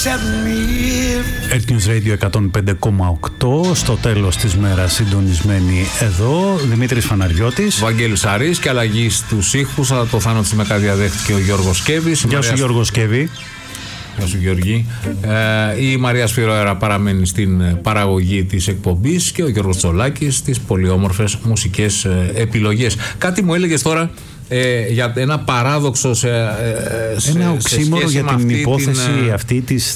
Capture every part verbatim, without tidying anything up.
Earth News Radio εκατόν πέντε κόμμα οκτώ, στο τέλος της μέρας συντονισμένοι εδώ. Δημήτρης Φαναριώτης, Βαγγέλης Αρής, και αλλαγή στους ήχους. Αλλά το θάνατο της ΜΕΚΑ διαδέχτηκε ο Γιώργος Σκέβης. Γεια σου Γιώργο Σκέβη. Γεια σου Γιώργη. Ε, η Μαρία Σπυρόερα παραμένει στην παραγωγή της εκπομπής και ο Γιώργος Τσολάκης στις πολυόμορφες μουσικές επιλογές. Κάτι μου έλεγες τώρα ε, για ένα παράδοξο σε, σε, ένα οξύμορο για την υπόθεση την, αυτή της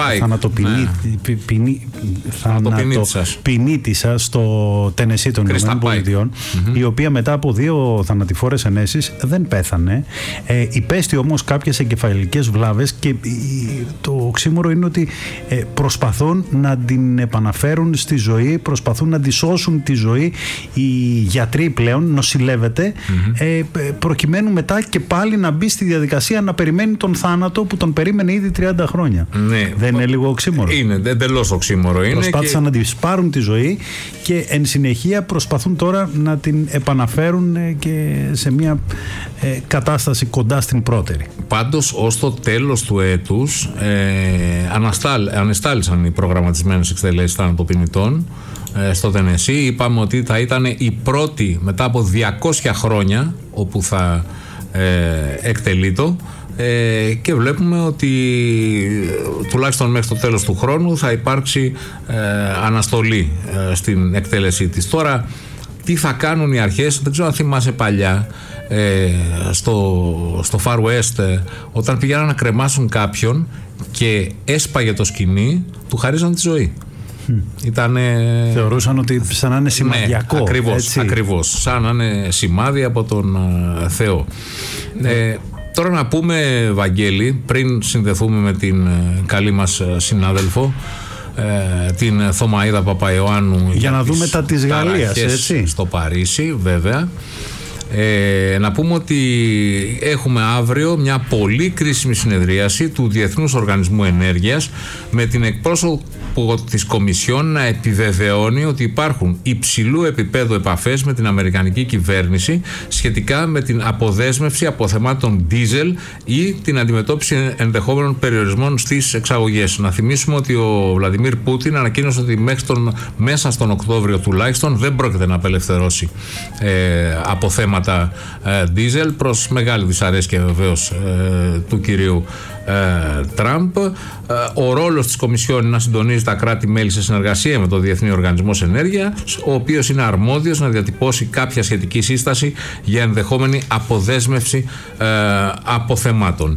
θανατοποιηνίτισσα στο Τενεσί των ΗΠΑ, mm-hmm. η οποία μετά από δύο θανατηφόρες ενέσεις δεν πέθανε, ε, υπέστη όμως κάποιες εγκεφαλικές βλάβες και το οξύμορο είναι ότι ε, προσπαθούν να την επαναφέρουν στη ζωή, προσπαθούν να τη σώσουν τη ζωή. Οι γιατροί πλέον, νοσηλεύεται, mm-hmm. ε, προκειμένου μετά και πάλι να μπει στη διαδικασία να περιμένει τον θάνατο που τον περίμενε ήδη τριάντα χρόνια. Ναι. Δεν είναι λίγο οξύμορο? Είναι, εντελώς οξύμορο είναι. Προσπάθησαν και... να τη πάρουν τη ζωή και εν συνεχεία προσπαθούν τώρα να την επαναφέρουν και σε μια ε, κατάσταση κοντά στην πρώτερη. Πάντως ως το τέλος του έτους ε, αναστάλ, ανεστάλησαν οι προγραμματισμένες εξελέσεις θανατοποιητών στο Τενεσί. Είπαμε ότι θα ήταν η πρώτη μετά από διακόσια χρόνια όπου θα ε, εκτελεί το, ε, και βλέπουμε ότι τουλάχιστον μέχρι το τέλος του χρόνου θα υπάρξει ε, αναστολή ε, στην εκτέλεσή της. Τώρα τι θα κάνουν οι αρχές, δεν ξέρω αν θυμάσαι παλιά ε, στο, στο Far West, ε, όταν πηγαίναν να κρεμάσουν κάποιον και έσπαγε το σκηνή, του χαρίζαν τη ζωή. Mm. Ήτανε... Θεωρούσαν ότι σαν να είναι σημαδιακό. Ναι, ακριβώς, ακριβώς, σαν να είναι σημάδι από τον uh, Θεό. Mm. Ε, τώρα να πούμε, Βαγγέλη, πριν συνδεθούμε με την uh, καλή μας uh, συνάδελφο, uh, την Θωμαΐδα Παπαϊωάννου, για, για να δούμε τα της Γαλλίας, έτσι, στο Παρίσι, βέβαια. Ε, να πούμε ότι έχουμε αύριο μια πολύ κρίσιμη συνεδρίαση του Διεθνούς Οργανισμού Ενέργειας με την εκπρόσωπο της Κομισιόν να επιβεβαιώνει ότι υπάρχουν υψηλού επίπεδου επαφές με την Αμερικανική κυβέρνηση σχετικά με την αποδέσμευση αποθεμάτων ντίζελ ή την αντιμετώπιση ενδεχόμενων περιορισμών στις εξαγωγές. Να θυμίσουμε ότι ο Βλαντιμίρ Πούτιν ανακοίνωσε ότι μέχρι τον, μέσα στον Οκτώβριο τουλάχιστον δεν πρόκειται να απελευθερώσει ε, αποθέματα ντίζελ, προς μεγάλη δυσαρέσκεια βεβαίως ε, του κυρίου ε, Τραμπ. Ε, ο ρόλος της Κομισιόν είναι να συντονίζει τα κράτη-μέλη σε συνεργασία με το Διεθνή Οργανισμό Ενέργειας, ο οποίος είναι αρμόδιος να διατυπώσει κάποια σχετική σύσταση για ενδεχόμενη αποδέσμευση ε, αποθεμάτων.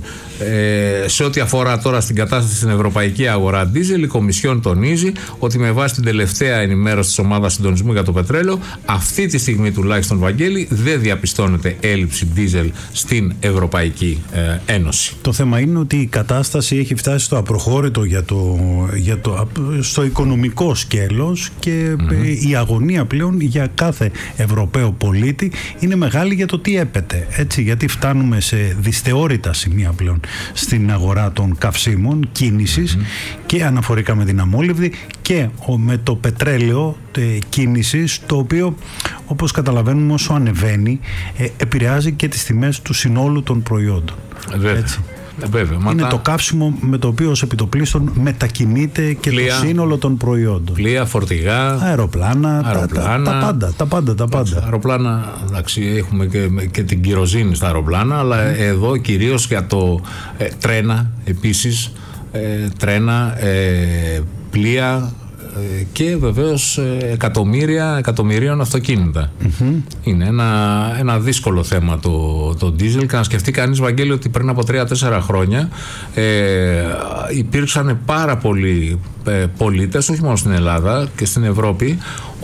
Ε, σε ό,τι αφορά τώρα στην κατάσταση στην ευρωπαϊκή αγορά ντίζελ, η Κομισιόν τονίζει ότι με βάση την τελευταία ενημέρωση της ομάδας συντονισμού για το πετρέλαιο, αυτή τη στιγμή τουλάχιστον, Βαγγέλη, δεν διαπιστώνεται έλλειψη ντίζελ στην Ευρωπαϊκή ε, Ένωση. Το θέμα είναι ότι η κατάσταση έχει φτάσει στο απροχώρητο για το, για το, στο οικονομικό σκέλος και mm-hmm. η αγωνία πλέον για κάθε Ευρωπαίο πολίτη είναι μεγάλη για το τι έπεται. Έτσι, γιατί φτάνουμε σε δυσθεώρητα σημεία πλέον στην αγορά των καυσίμων, κίνησης mm-hmm. και αναφορικά με την αμόλυβδη και με το πετρέλαιο ε, κίνησης, το οποίο, όπως καταλαβαίνουμε, όσο ανεβαίνει ε, επηρεάζει και τις τιμές του συνόλου των προϊόντων. Βέβαια. Έτσι. Βέβαια, είναι τα... το καύσιμο με το οποίο ως επιτοπλίστων μετακινείται και πλοία, το σύνολο των προϊόντων. Πλοία, φορτηγά, αεροπλάνα, αεροπλάνα τα, τα, τα πάντα, τα πάντα, τα πάντα. Αεροπλάνα, εντάξει, έχουμε και, και την κυροζήνη στα αεροπλάνα, αλλά mm. εδώ κυρίως για το ε, τρένα επίσης, ε, τρένα, ε, πλοία, και βεβαίως εκατομμύρια εκατομμυρίων αυτοκίνητα. Mm-hmm. Είναι ένα, ένα δύσκολο θέμα το, το ντίζελ, και να σκεφτεί κανείς, Βαγγέλη, ότι πριν από τρία τέσσερα χρόνια ε, υπήρξαν πάρα πολλοί ε, πολίτες, όχι μόνο στην Ελλάδα και στην Ευρώπη,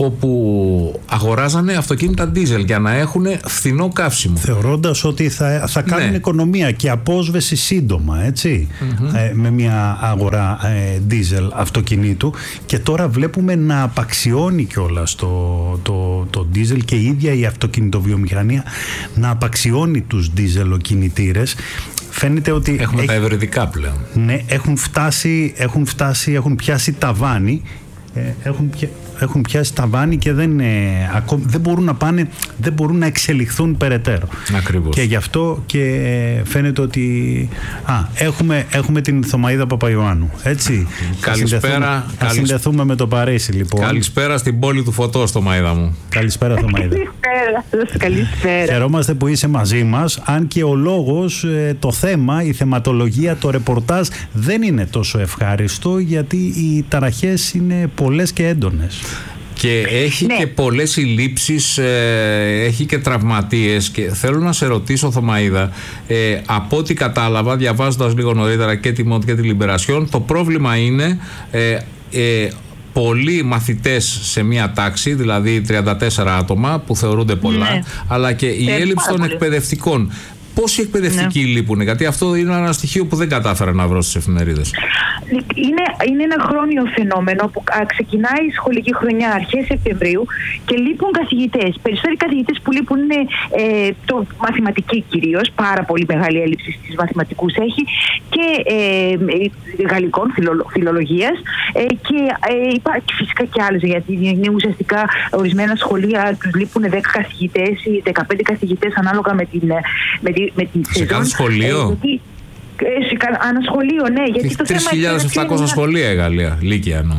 όπου αγοράζανε αυτοκίνητα ντίζελ για να έχουν φθηνό καύσιμο, θεωρώντας ότι θα, θα κάνουν ναι. οικονομία και απόσβεση σύντομα, έτσι, mm-hmm. ε, με μια αγορά ε, ντίζελ αυτοκινήτου, και τώρα βλέπουμε να απαξιώνει κιόλας το, το, το ντίζελ και η ίδια η αυτοκινητοβιομηχανία να απαξιώνει τους ντίζελοκινητήρες. Φαίνεται ότι έχουμε έχει, τα ευρυδικά πλέον. Ναι, έχουν φτάσει, έχουν φτάσει, έχουν πιάσει ταβάνι έχουν, πια, έχουν πιάσει ταβάνι και δεν, ε, ακόμη, δεν μπορούν να πάνε, δεν μπορούν να εξελιχθούν περαιτέρω. Ακριβώς. Και γι' αυτό και ε, φαίνεται ότι α, έχουμε, έχουμε την Θωμαΐδα Παπαϊωάννου. Έτσι. Καλησπέρα. Θα συνδεθούμε με το Παρίσι, λοιπόν. Καλησπέρα στην πόλη του φωτός, Θωμαΐδα μου. Καλησπέρα, Θωμαΐδα. Καλησπέρα. Καλησπέρα. Χαιρόμαστε που είσαι μαζί μας, αν και ο λόγος, ε, το θέμα, η θεματολογία, το ρεπορτάζ δεν είναι τόσο ευχάριστο, γιατί οι ταραχές είναι πολλές και έντονες. Και έχει ναι. και πολλές συλλήψεις, ε, έχει και τραυματίες, και θέλω να σε ρωτήσω, Θωμαΐδα, ε, από ό,τι κατάλαβα διαβάζοντας λίγο νωρίτερα και τη Μόντ και τη Λιμπερασιόν, το πρόβλημα είναι ε, ε, πολλοί μαθητές σε μία τάξη, δηλαδή τριάντα τέσσερα άτομα που θεωρούνται πολλά, ναι. αλλά και η ε, έλλειψη των πολύ. εκπαιδευτικών. Πόσοι εκπαιδευτικοί ναι. λείπουν, γιατί αυτό είναι ένα στοιχείο που δεν κατάφερα να βρω στις εφημερίδες. Είναι, είναι ένα χρόνιο φαινόμενο που α, ξεκινάει η σχολική χρονιά αρχές Σεπτεμβρίου και λείπουν καθηγητές. Περισσότεροι καθηγητές που λείπουν είναι ε, το μαθηματική κυρίως, πάρα πολύ μεγάλη έλλειψη στις μαθηματικούς έχει, και ε, γαλλικών, φιλο, φιλολογίας ε, και ε, υπάρχει φυσικά και άλλες, γιατί είναι ουσιαστικά ορισμένα σχολεία τους λείπουν δέκα καθηγητές ή δεκαπέντε καθηγητές ανάλογα με την, με τη, με την σε σεζόν. κάθε σχολείο? Ε, γιατί, Ανά σχολείο, ναι. Γιατί το τρεις χιλιάδες επτακόσια σχολεία η Γαλλία, λύκεια εννοώ.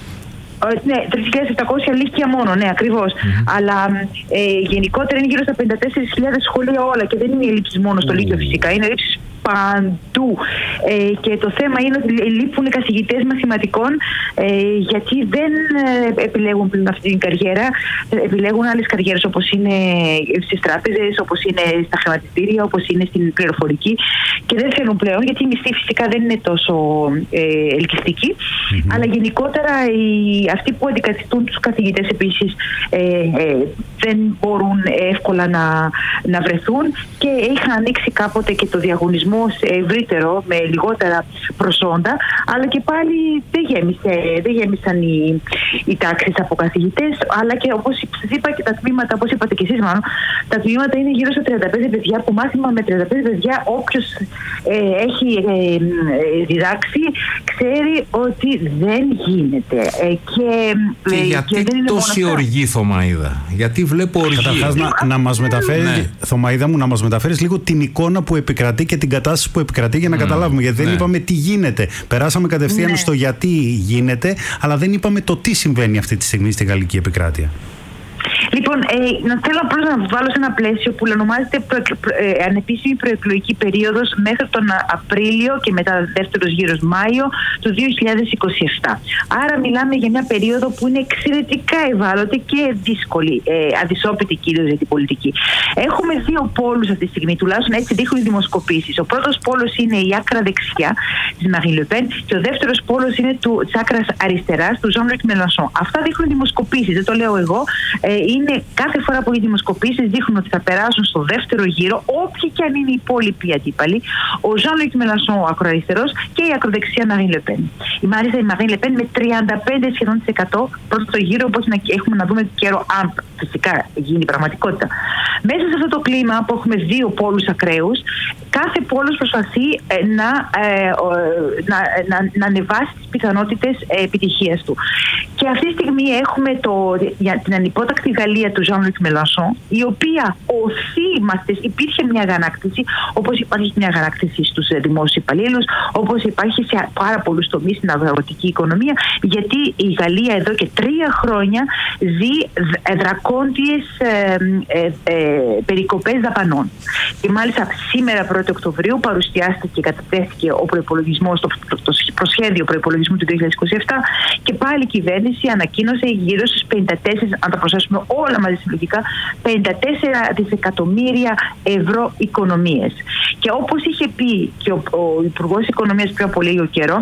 Ναι, τρεις χιλιάδες επτακόσια λύκεια μόνο, ναι, ακριβώς. Mm-hmm. Αλλά ε, γενικότερα είναι γύρω στα πενήντα τέσσερις χιλιάδες σχολεία όλα, και δεν είναι οι ελλείψεις μόνο στο mm. Λύκειο φυσικά, είναι ελλείψεις παντού. Ε, και το θέμα είναι ότι λείπουν οι καθηγητές μαθηματικών, ε, γιατί δεν ε, επιλέγουν πλέον αυτή την καριέρα, επιλέγουν άλλες καριέρες, όπως είναι στις τράπεζες, όπως είναι στα χρηματιστήρια, όπως είναι στην πληροφορική, και δεν θέλουν πλέον, γιατί οι μισθοί φυσικά δεν είναι τόσο ε, ελκυστικοί, mm-hmm. αλλά γενικότερα οι, αυτοί που αντικαθιστούν τους καθηγητές επίσης ε, ε, δεν μπορούν εύκολα να, να βρεθούν, και είχαν ανοίξει κάποτε και το διαγωνισμό σε ευρύτερο με λιγότερα προσόντα, αλλά και πάλι δεν, γέμισε, δεν γέμισαν οι, οι τάξεις από καθηγητές, αλλά και όπως σας είπα και τα τμήματα, όπως είπατε και εσείς μάλλον, τα τμήματα είναι γύρω στα τριάντα πέντε παιδιά, που μάθημα με τριάντα πέντε παιδιά όποιος ε, έχει ε, ε, διδάξει ξέρει ότι δεν γίνεται. Ε, και, και ε, γιατί και δεν είναι τόση οργή, Θωμαΐδα? Γιατί βλέπω οργή. Καταρχάς να, να μας μεταφέρεις, ναι. Θωμαΐδα μου, να μας μεταφέρεις λίγο την εικόνα που επικρατεί και την κατάσταση που επικρατεί, για να mm. καταλάβουμε. Γιατί δεν ναι. είπαμε τι γίνεται. Περάσαμε κατευθείαν ναι. στο γιατί γίνεται, αλλά δεν είπαμε το τι συμβαίνει αυτή τη στιγμή στη γαλλική επικράτεια. Λοιπόν, ε, να θέλω απλώς να βάλω σε ένα πλαίσιο που ονομάζεται προ, προ, ε, ανεπίσημη προεκλογική περίοδος μέχρι τον Απρίλιο και μετά δεύτερος γύρος Μάιο του δύο χιλιάδες είκοσι επτά. Άρα μιλάμε για μια περίοδο που είναι εξαιρετικά ευάλωτη και δύσκολη, ε, αδυσόπιτη κυρίως για την πολιτική. Έχουμε δύο πόλους αυτή τη στιγμή, τουλάχιστον έτσι δείχνουν οι δημοσκοπήσεις. Ο πρώτος πόλος είναι η άκρα δεξιά της Marine Le Pen και ο δεύτερος πόλος είναι του, της άκρας αριστεράς του Jean-Luc Mélenchon. Αυτά δείχνουν οι δημοσκοπήσεις, δεν το λέω εγώ. Ε, είναι κάθε φορά που οι δημοσκοπήσεις δείχνουν ότι θα περάσουν στο δεύτερο γύρο, όποιοι και αν είναι οι υπόλοιποι αντίπαλοι, ο Jean-Luc Mélenchon, ο ακροαριστερός, και η ακροδεξιά Marine Le Pen. Η Μάλιστα η Marine Le Pen με τριάντα πέντε σχεδόν τοις εκατό πρώτο γύρο, όπως να έχουμε να δούμε καιρό, αν φυσικά γίνει πραγματικότητα. Μέσα σε αυτό το κλίμα που έχουμε δύο πόλους ακραίους, κάθε πόλος προσπαθεί ε, να, ε, να, να, να ανεβάσει τις πιθανότητες ε, επιτυχίας του. Και αυτή τη στιγμή έχουμε το, για την ανυπότακτη Γαλλία του Jean-Luc Mélenchon, η οποία οθεί μαθητές, υπήρχε μια αγανάκτηση, όπως υπάρχει μια αγανάκτηση στους δημόσιους υπαλλήλους, όπως υπάρχει σε πάρα πολλούς τομείς στην αγροτική οικονομία, γιατί η Γαλλία εδώ και τρία χρόνια ζει δρακόντιες ε, ε, ε, περικοπές δαπανών. Και μάλιστα σήμερα πρώτη Οκτωβρίου παρουσιάστηκε και κατατέθηκε ο προϋπολογισμός, το, το, το προσχέδιο προϋπολογισμού του δύο χιλιάδες είκοσι επτά, και πάλι η κυβέρνηση ανακοίνωσε γύρω στους πενήντα τέσσερα, αν τα προσθέσουμε όλα μαζί συλλογικά, πενήντα τέσσερα δισεκατομμύρια ευρώ οικονομίες. Και όπως είχε πει και ο, ο Υπουργός Οικονομίας πριν από λίγο καιρό,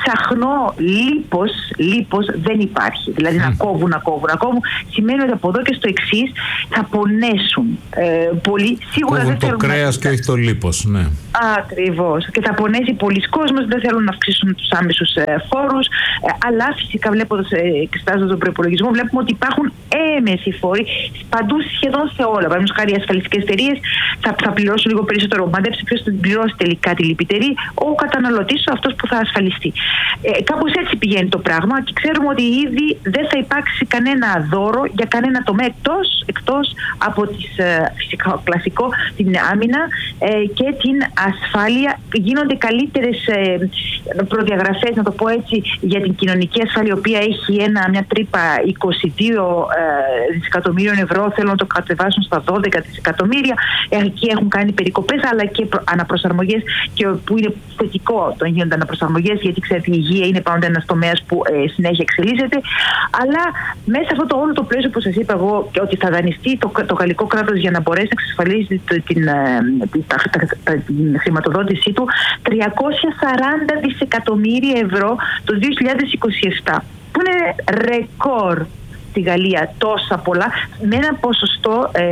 ψαχνό λίπος, λίπος δεν υπάρχει. Δηλαδή mm. να κόβουν, να κόβουν, να κόβουν, σημαίνει ότι από εδώ και στο εξής θα πονέσουν ε, πολύ. Σίγουρα κόβουν δεν το κρέας και όχι το λίπος, ναι. Ακριβώς. Και θα πονέσει πολλοί κόσμος, δεν θέλουν να αυξήσουν τους άμεσους ε, φόρους, ε, αλλά φυσικά βλέποντας, ε, εξετάζοντας τον προϋπολογισμό, βλέπουμε ότι υπάρχουν έμεση φόροι παντού σχεδόν σε όλα. Παραδείγματος χάρη, οι ασφαλιστικές εταιρείες θα, θα πληρώσουν λίγο περισσότερο. Μαντέψτε ποιος θα πληρώσει τελικά τη λυπητερή, ο καταναλωτής, αυτός που θα ασφαλιστεί. Ε, κάπως έτσι πηγαίνει το πράγμα και ξέρουμε ότι ήδη δεν θα υπάρξει κανένα δώρο για κανένα τομέα εκτός, εκτός από τις, ε, φυσικά κλασικό, την άμυνα ε, και την ασφάλεια. Γίνονται καλύτερες ε, προδιαγραφές, να το πω έτσι, για την κοινωνική ασφάλεια, η οποία έχει ένα, μια τρύπα είκοσι δύο ε, δισεκατομμύριων ευρώ, θέλουν να το κατεβάσουν στα δώδεκα δισεκατομμύρια. Εκεί έχουν κάνει περικοπές, αλλά και αναπροσαρμογές, και που είναι θετικό το γίνονται αναπροσαρμογές, γιατί ξέρετε η υγεία είναι πάντα ένας τομέας που ε, συνέχεια εξελίσσεται. Αλλά μέσα σε αυτό το όλο το πλαίσιο που σας είπα εγώ, και ότι θα δανειστεί το, το γαλλικό κράτος για να μπορέσει να εξασφαλίσει την, την, την, την χρηματοδότησή του τριακόσια σαράντα δισεκατομμύρια ευρώ το δύο χιλιάδες είκοσι επτά, που είναι ρεκόρ στη Γαλλία, τόσα πολλά, με ένα ποσοστό ε,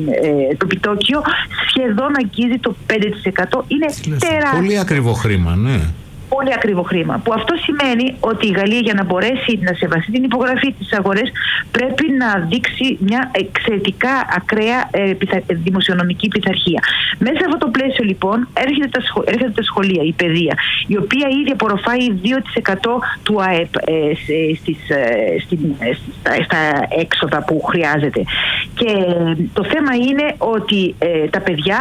ε, το επιτόκιο σχεδόν αγγίζει το πέντε τοις εκατό. Είναι τεράστιο. Πολύ ακριβό χρήμα, ναι. Πολύ ακριβό χρήμα. Που αυτό σημαίνει ότι η Γαλλία, για να μπορέσει να σεβαστεί την υπογραφή της αγορές, πρέπει να δείξει μια εξαιρετικά ακραία ε, πιθα... δημοσιονομική πειθαρχία. Μέσα σε αυτό το πλαίσιο, λοιπόν, έρχεται τα, σχολ... έρχεται τα σχολεία, η παιδεία, η οποία ήδη απορροφάει δύο τοις εκατό του ΑΕΠ ε, στις, ε, στην, ε, στα, στα έξοδα που χρειάζεται. Και το θέμα είναι ότι ε, τα παιδιά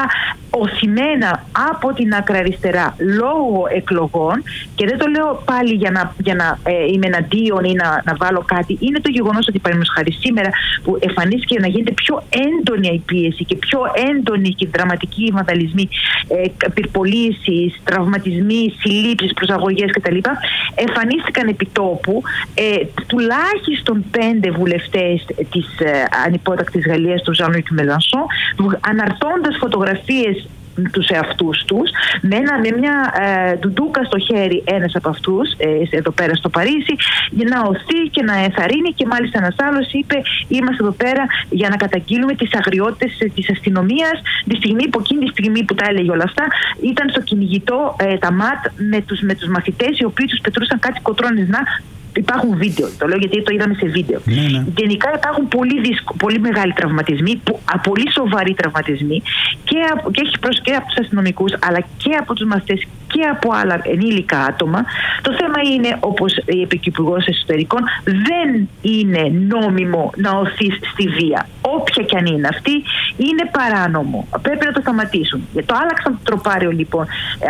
οθημένα από την άκρα αριστερά λόγω εκλογών, και δεν το λέω πάλι για να, για να ε, είμαι εναντίον ή να, να βάλω κάτι, είναι το γεγονός ότι παραδείγματος χάρη σήμερα που εμφανίστηκε να γίνεται πιο έντονη η πίεση και πιο έντονη και δραματική βανδαλισμοί, ε, πυρπολίσεις, τραυματισμοί, συλλήψεις, προσαγωγές κτλ. Εμφανίστηκαν επιτόπου ε, τουλάχιστον πέντε βουλευτές της ε, ανυπότακτης Γαλλίας, του Jean-Luc Mélenchon, αναρτώντας φωτογραφίες τους εαυτούς τους, με, ένα, με μια ε, ντουντούκα στο χέρι ένας από αυτούς, ε, εδώ πέρα στο Παρίσι, για να οθεί και να ενθαρρύνει, και μάλιστα ένας άλλος είπε: είμαστε εδώ πέρα για να καταγγείλουμε τις αγριότητες της αστυνομίας. Τη στιγμή που εκείνη τη στιγμή που τα έλεγε όλα αυτά, ήταν στο κυνηγητό ε, τα ΜΑΤ με τους, με τους μαθητές, οι οποίοι τους πετρούσαν κάτι κοτρώνες να. Υπάρχουν βίντεο, το λέω γιατί το είδαμε σε βίντεο. Ναι, ναι. Γενικά υπάρχουν πολύ, δυσκο, πολύ μεγάλοι τραυματισμοί, που, α, πολύ σοβαροί τραυματισμοί, και, και έχει προς και από τους αστυνομικούς, αλλά και από τους μαθητές και από άλλα ενήλικα άτομα. Το θέμα είναι, όπως είπε και ο Υπουργός Εσωτερικών, δεν είναι νόμιμο να οθείς στη βία. Όποια κι αν είναι αυτή, είναι παράνομο. Πρέπει να το σταματήσουν. Το άλλαξαν το τροπάριο, λοιπόν,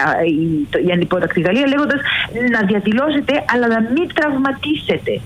η, η ανυπότακτη Γαλλία, λέγοντας να διαδηλώσετε, αλλά να μην τραυματίσετε.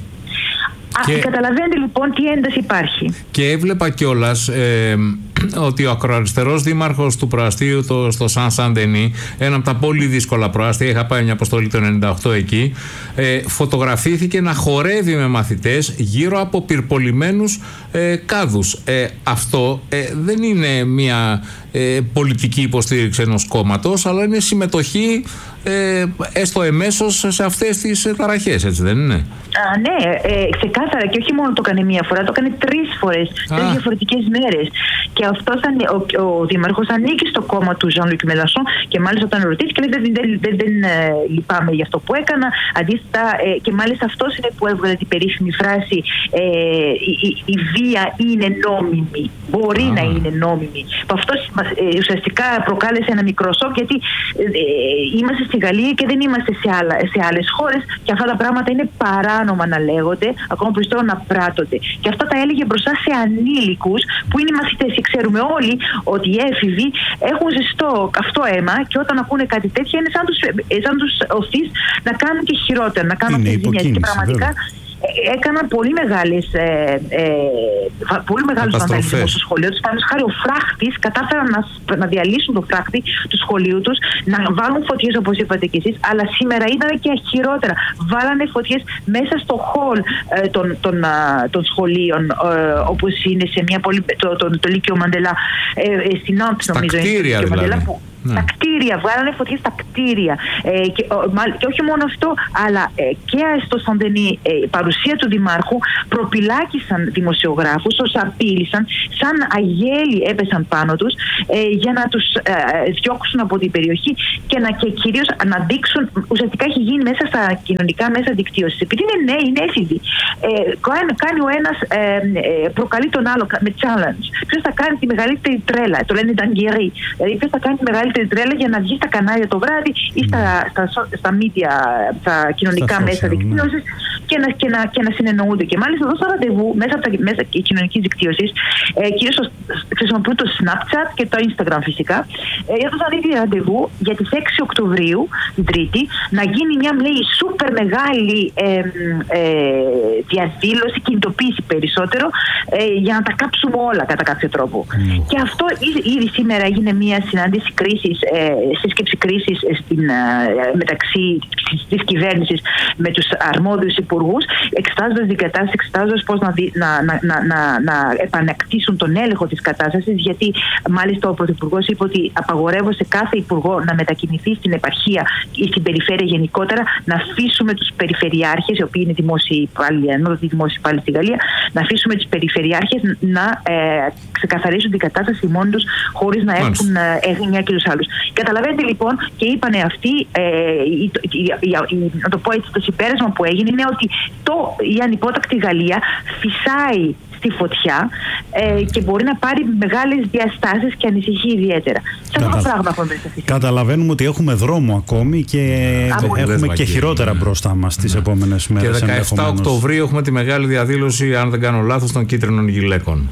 Και... Α, καταλαβαίνετε λοιπόν τι ένταση υπάρχει. Και έβλεπα κιόλας ε, ότι ο ακροαριστερός δήμαρχος του προαστίου το, στο Σαν Σαντενί, ένα από τα πολύ δύσκολα προάστια, είχα πάει μια αποστολή το ενενήντα οκτώ εκεί, ε, φωτογραφήθηκε να χορεύει με μαθητές γύρω από πυρπολιμένους ε, κάδους. Ε, αυτό ε, δεν είναι μια ε, πολιτική υποστήριξη ενός κόμματος, αλλά είναι συμμετοχή ε, έστω εμέσως σε αυτές τις ε, ταραχές, έτσι δεν είναι? Α, ναι, ε, ξεκάθαρα, και όχι μόνο το έκανε μία φορά, το έκανε τρεις φορές, τρεις διαφορετικές μέρες. Και αυτός, ο, ο δήμαρχος ανήκει στο κόμμα του Jean-Luc Mélenchon, και μάλιστα όταν ρωτήθηκε λέει: δεν, δεν, δεν, δεν ε, λυπάμαι για αυτό που έκανα. Αντίθετα, ε, και μάλιστα αυτός είναι που έβγαλε την περίφημη φράση ε, η, η, η βία είναι νόμιμη, μπορεί ah. να είναι νόμιμη. Αυτό ε, ουσιαστικά προκάλεσε ένα μικρό σοκ, γιατί ε, ε, είμαστε στη Γαλλία και δεν είμαστε σε, άλλα, σε άλλες χώρες, και αυτά τα πράγματα είναι παράνομα να λέγονται, ακόμα περισσότερο να πράττονται. Και αυτά τα έλεγε μπροστά σε ανήλικους που είναι μαθητές. Και ξέρουμε όλοι ότι οι έφηβοι έχουν ζεστό καυτό αίμα, και όταν ακούνε κάτι τέτοιο είναι σαν τους, σαν τους οθείς να κάνουν και χειρότερα, να κάνουν και ζημιές. Και πραγματικά έκαναν πολύ μεγάλες ε, ε, πολύ μεγάλους βανδαλισμούς στο σχολείο τους. Παραδείγματος χάρη, ο φράχτης, κατάφεραν να, να διαλύσουν το φράχτη του σχολείου τους, να βάλουν φωτιές, όπως είπατε κι εσείς, αλλά σήμερα είδαμε και χειρότερα. Βάλανε φωτιές μέσα στο χολ ε, των, των, των σχολείων, ε, όπως είναι σε μια πολύ, το, το, το, το Λύκειο Μαντελά, ε, στην Νότ, νομίζω. Στα κτίρια δηλαδή. Που, Ναι. Τα κτίρια, βγάλανε φωτιές στα κτίρια. Ε, και, ο, μα, και όχι μόνο αυτό, αλλά ε, και στο Σαντενή ε, παρουσία του Δημάρχου προπυλάκησαν δημοσιογράφους, όσοι απείλησαν, σαν αγέλη έπεσαν πάνω τους ε, για να τους ε, διώξουν από την περιοχή και, να, και κυρίως να δείξουν, ουσιαστικά έχει γίνει μέσα στα κοινωνικά μέσα δικτύωσης. Επειδή είναι νέοι, είναι έφηβοι, ε, κάνει ο ένας, ε, ε, προκαλεί τον άλλο με challenge. Ποιος θα κάνει τη μεγαλύτερη τρέλα, το λένε Νταγκερί. Δηλαδή, ποιος θα κάνει τη μεγαλύτερη τρέλα για να βγει στα κανάλια το βράδυ ή στα, mm. στα, στα, στα media, στα κοινωνικά στα μέσα δικτύωσης mm. και, να, και, να, και να συνεννοούνται. Και μάλιστα δώσα ραντεβού μέσα από τα μέσα κοινωνικής δικτύωσης, ε, κυρίως χρησιμοποιούν το Snapchat και το Instagram φυσικά. Ε, έδωσαν ήδη ραντεβού για τις έξι Οκτωβρίου, την Τρίτη, να γίνει μια λέει, σούπερ μεγάλη ε, ε, διαδήλωση, κινητοποίηση περισσότερο, ε, για να τα κάψουμε όλα κατά κάποιο τρόπο. Mm. Και αυτό ήδη, ήδη σήμερα έγινε μια συνάντηση κρίσης, ε, σύσκεψη κρίσης στην, ε, μεταξύ της κυβέρνησης με τους αρμόδιους υπουργούς, εξετάζοντας την κατάσταση, εξετάζοντας πώς να, δι, να, να, να, να, να επανακτήσουν τον έλεγχο της κατάστασης, γιατί μάλιστα ο Πρωθυπουργός είπε ότι απαγορεύω σε κάθε υπουργό να μετακινηθεί στην επαρχία ή στην περιφέρεια γενικότερα, να αφήσουμε τους περιφερειάρχες, οι οποίοι είναι δημόσιοι υπάλληλοι, ανώτατοι δημόσιοι υπάλληλοι στη Γαλλία, να αφήσουμε τους περιφερειάρχες να ε, ξεκαθαρίσουν την κατάσταση μόνοι τους, χωρίς να έχουν έγνοια και τους άλλους. Καταλαβαίνετε λοιπόν, και είπανε αυτοί, ε, η, η, η, η, να το πω έτσι, το συμπέρασμα που έγινε είναι ότι το, η ανυπότακτη Γαλλία φυσάει στη φωτιά ε, και μπορεί να πάρει μεγάλες διαστάσεις και ανησυχεί ιδιαίτερα. Σε αυτό το πράγμα έχουμε μέσα. Καταλαβαίνουμε ότι έχουμε δρόμο ακόμη και yeah. έχουμε και χειρότερα yeah. μπροστά μας τις yeah. επόμενες μέρες. Και δεκαεφτά Οκτωβρίου έχουμε τη μεγάλη διαδήλωση, αν δεν κάνω λάθος, των κίτρινων γυλαίκων.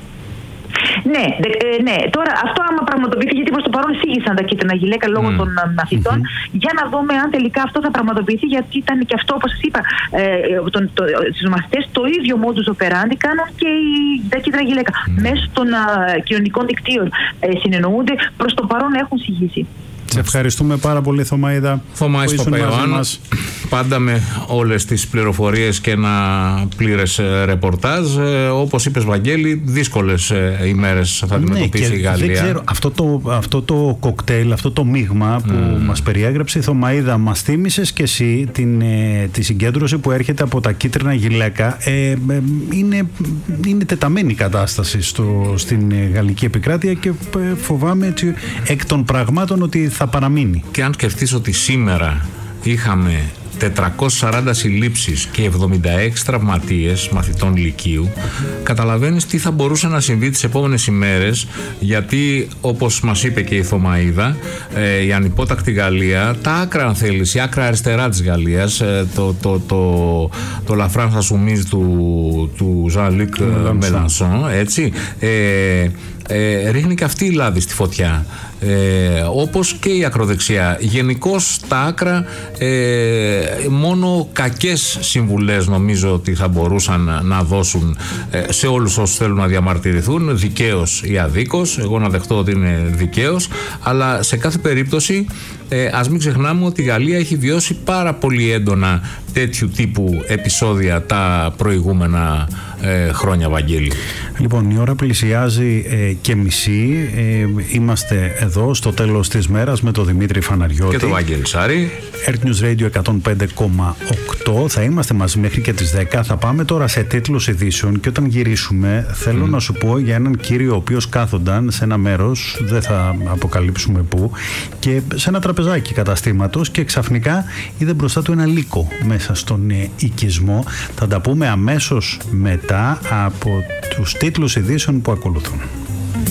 Ναι, ε, ναι, τώρα αυτό άμα πραγματοποιηθεί, γιατί προς το παρόν εισήγησαν τα κίτρινα γυλαίκα λόγω mm. των μαθητών, mm-hmm. για να δούμε αν τελικά αυτό θα πραγματοποιηθεί, γιατί ήταν και αυτό, όπως σας είπα, ε, τον, το, στους μαθητές το ίδιο modus operandi κάνουν και οι, τα κίτρινα γυλαίκα. Mm. Μέσω των α, κοινωνικών δικτύων ε, συνεννοούνται, προς το παρόν έχουν συγχύσει. Σε ευχαριστούμε πάρα πολύ, Θωμαΐδα. Θωμαΐς Παπαϊωάννου, πάντα με όλες τις πληροφορίες και ένα πλήρες ρεπορτάζ. Ε, όπως είπες, Βαγγέλη, δύσκολες ημέρες θα αντιμετωπίσει ναι, η Γαλλία. Δεν ξέρω, αυτό το, αυτό το κοκτέιλ, αυτό το μείγμα που mm. μας περιέγραψε η Θωμαΐδα, μας θύμισες και εσύ την, ε, τη συγκέντρωση που έρχεται από τα κίτρινα γυλαίκα. Ε, ε, είναι, είναι τεταμένη η κατάσταση στο, στην γαλλική επικράτεια και ε, φοβάμαι έτσι, εκ των πραγμάτων ότι θα παραμείνει. Και αν σκεφτείς ότι σήμερα είχαμε τετρακόσιες σαράντα συλλήψεις και εβδομήντα έξι τραυματίες μαθητών λυκείου, καταλαβαίνεις τι θα μπορούσε να συμβεί τις επόμενες ημέρες, γιατί όπως μας είπε και η Θωμαΐδα, ε, η ανυπότακτη Γαλλία, τα άκρα αν θέλεις, η άκρα αριστερά της Γαλλίας, ε, το, το, το, το La France Insoumise του, του Jean-Luc Mélenchon, έτσι, ε, ε, ρίχνει και αυτή η λάδι στη φωτιά. Ε, όπως και η ακροδεξιά. Γενικώς τα άκρα ε, μόνο κακές συμβουλές νομίζω ότι θα μπορούσαν να δώσουν ε, σε όλους όσους θέλουν να διαμαρτυρηθούν, δικαίως ή αδίκως. Εγώ να δεχτώ ότι είναι δικαίως, αλλά σε κάθε περίπτωση ε, ας μην ξεχνάμε ότι η Γαλλία έχει βιώσει πάρα πολύ έντονα τέτοιου τύπου επεισόδια τα προηγούμενα ε, χρόνια, Βαγγέλη. Λοιπόν, η ώρα πλησιάζει ε, και μισή. Ε, είμαστε εδώ στο τέλος της μέρας με τον Δημήτρη Φαναριώτη και τον Βαγγέλη Σάρη. Earth News Radio εκατόν πέντε κόμμα οκτώ. Θα είμαστε μαζί μέχρι και τις δέκα. Θα πάμε τώρα σε τίτλους ειδήσεων και όταν γυρίσουμε θέλω mm. να σου πω για έναν κύριο ο οποίος κάθονταν σε ένα μέρος, δεν θα αποκαλύψουμε πού, και σε ένα τραπεζάκι καταστήματος και ξαφνικά είδε μπροστά του ένα λύκο μέσα στον ε, οικισμό. Θα τα πούμε αμέσως μετά από τους τίτλους ειδήσεων που ακολουθούν.